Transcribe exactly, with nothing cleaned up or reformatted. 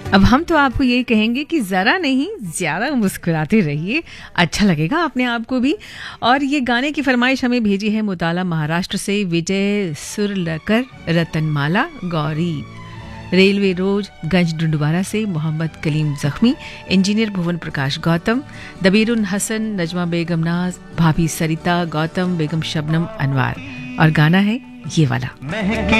अब हम तो आपको ये कहेंगे कि ज़रा नहीं ज़्यादा मुस्कुराते रहिए, अच्छा लगेगा अपने आप को भी। और ये गाने की फरमाइश हमें भेजी है मुताला महाराष्ट्र से विजय सुरलकर रतनमाला गौरी रेलवे रोड गंज डुंडुवारा से मोहम्मद कलीम जख्मी इंजीनियर भुवन प्रकाश गौतम दबीरुन हसन नजमा बेगम नाज भाभी सरिता गौतम बेगम शबनम अनवार और गाना है ये वाला।